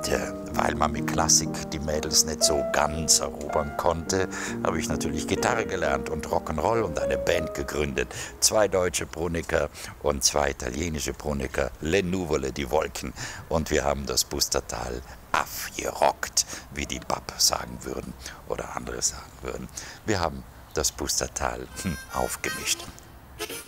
weil man mit Klassik die Mädels nicht so ganz erobern konnte, habe ich natürlich Gitarre gelernt und Rock'n'Roll und eine Band gegründet. 2 deutsche Brunniker und 2 italienische Brunniker, Le Nuvole, die Wolken. Und wir haben das Pustertal aufgerockt, wie die Bab sagen würden oder andere sagen würden. Wir haben das Pustertal aufgemischt.